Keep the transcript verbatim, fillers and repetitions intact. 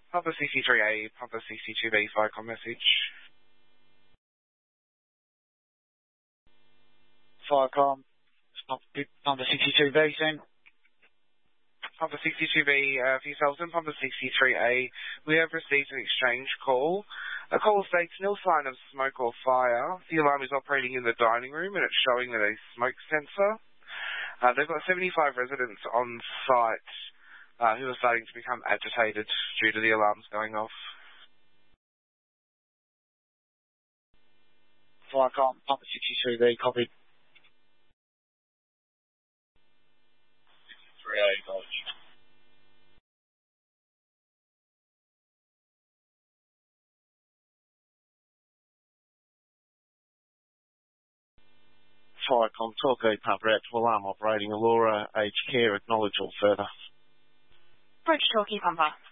Papa C C three A, Papa C C two B, Firecom message. Firecom, stop Papa C C two B soon. Papa C C two B, uh, for yourselves and Papa C C three A, we have received an exchange call. A call states nil sign of smoke or fire. The alarm is operating in the dining room and it's showing that a smoke sensor. Uh, they've got seventy-five residents on site uh, who are starting to become agitated due to the alarms going off. Firecom, Papa C C two B, copy. three A, college. Firecom, twelve eight Papa actual alarm operating. Allura, aged care, acknowledge all further. Bridge Talkie, Papa.